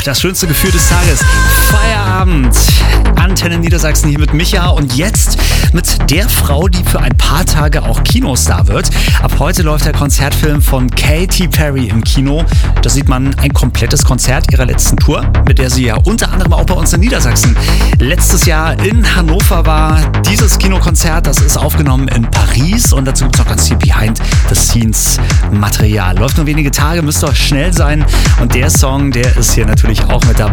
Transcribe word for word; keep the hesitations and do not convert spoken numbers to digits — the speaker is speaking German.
das schönste Gefühl des Tages. Feierabend. Antenne Niedersachsen hier mit Micha und jetzt mit der Frau, die für ein paar Tage auch Kinostar wird. Ab heute läuft der Konzertfilm von Katy Perry im Kino. Da sieht man ein komplettes Konzert ihrer letzten Tour, mit der sie ja unter anderem auch bei uns in Niedersachsen letztes Jahr in Hannover war. Dieses Kinokonzert, das ist aufgenommen in Paris und dazu gibt es auch ganz viel Behind-the-Scenes-Material. Läuft nur wenige Tage, müsst ihr schnell sein und der Song, der ist hier natürlich auch mit dabei.